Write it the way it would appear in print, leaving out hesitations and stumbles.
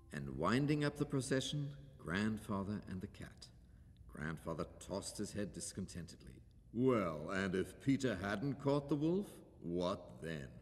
and winding up the procession, Grandfather and the cat. Grandfather tossed his head discontentedly. Well, and if Peter hadn't caught the wolf, what then?